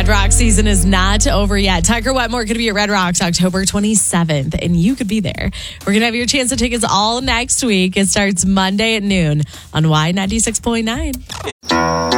Red Rocks season is not over yet. Tucker Wetmore could be at Red Rocks October 27th, and you could be there. We're going to have your chance to tickets all next week. It starts Monday at noon on Y96.9.